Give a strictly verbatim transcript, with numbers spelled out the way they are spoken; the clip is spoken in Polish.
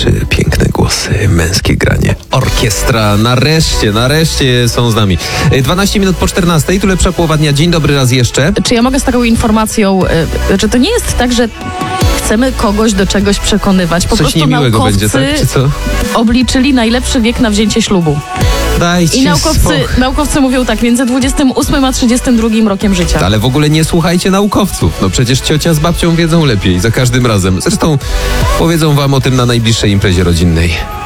Trzy piękne głosy, męskie granie. Orkiestra, nareszcie, nareszcie są z nami. dwanaście minut po czternastej, tu lepsza połowa dnia. Dzień dobry raz jeszcze. Czy ja mogę z taką informacją, y, że to nie jest tak, że chcemy kogoś do czegoś przekonywać. Po Coś prostu niemiłego naukowcy będzie, tak? Czy co? obliczyli najlepszy wiek na wzięcie ślubu. Dajcie I naukowcy, spokój. naukowcy mówią tak, między dwudziestym ósmym a trzydziestym drugim rokiem życia. Ale w ogóle nie słuchajcie naukowców. No przecież ciocia z babcią wiedzą lepiej za każdym razem. Zresztą powiedzą wam o tym na najbliższej imprezie rodzinnej.